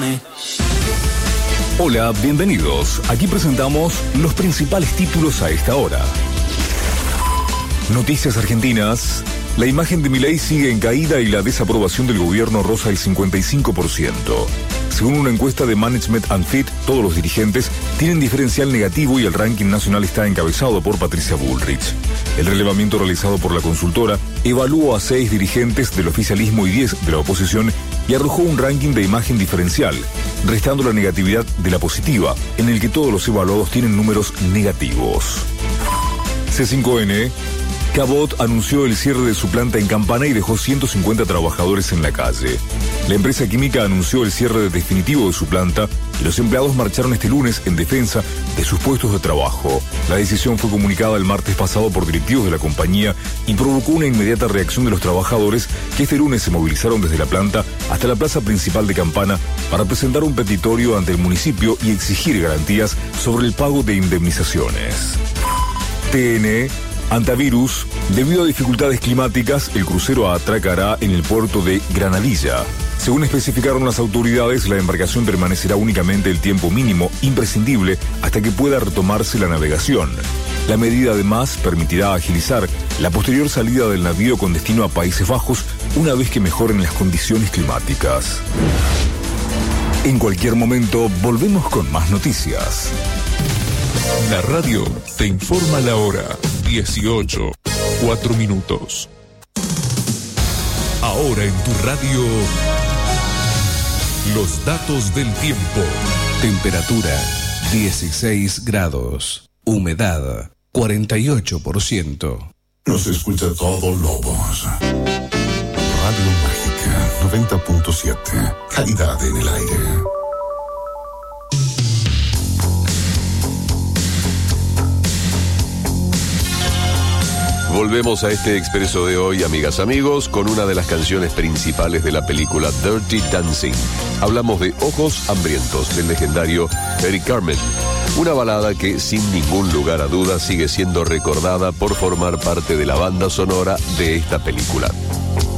money. Hola, bienvenidos. Aquí presentamos los principales títulos a esta hora. Noticias argentinas. La imagen de Milei sigue en caída y la desaprobación del gobierno roza el 55%. Según una encuesta de Management and Fit, todos los dirigentes tienen diferencial negativo y el ranking nacional está encabezado por Patricia Bullrich. El relevamiento realizado por la consultora evaluó a 6 dirigentes del oficialismo y 10 de la oposición y arrojó un ranking de imagen diferencial, restando la negatividad de la positiva, en el que todos los evaluados tienen números negativos. C5N. Cabot anunció el cierre de su planta en Campana y dejó 150 trabajadores en la calle. La empresa química anunció el cierre definitivo de su planta y los empleados marcharon este lunes en defensa de sus puestos de trabajo. La decisión fue comunicada el martes pasado por directivos de la compañía y provocó una inmediata reacción de los trabajadores que este lunes se movilizaron desde la planta hasta la plaza principal de Campana para presentar un petitorio ante el municipio y exigir garantías sobre el pago de indemnizaciones. TN. Antivirus. Debido a dificultades climáticas, el crucero atracará en el puerto de Granadilla. Según especificaron las autoridades, la embarcación permanecerá únicamente el tiempo mínimo imprescindible hasta que pueda retomarse la navegación. La medida además permitirá agilizar la posterior salida del navío con destino a Países Bajos una vez que mejoren las condiciones climáticas. En cualquier momento volvemos con más noticias. La radio te informa la hora. 18:04. Ahora en tu radio, los datos del tiempo. Temperatura 16 grados. Humedad 48%. Nos escucha todo Lobos. Radio Mágica 90.7. Calidad en el aire. Volvemos a este expreso de hoy, amigas, amigos, con una de las canciones principales de la película Dirty Dancing. Hablamos de Ojos Hambrientos, del legendario Eric Carmen. Una balada que, sin ningún lugar a dudas, sigue siendo recordada por formar parte de la banda sonora de esta película.